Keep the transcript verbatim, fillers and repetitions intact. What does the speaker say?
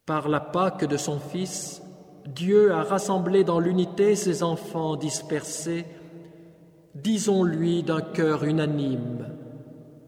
Par la Pâque de son Fils, Dieu a rassemblé dans l'unité ses enfants dispersés. Disons-lui d'un cœur unanime: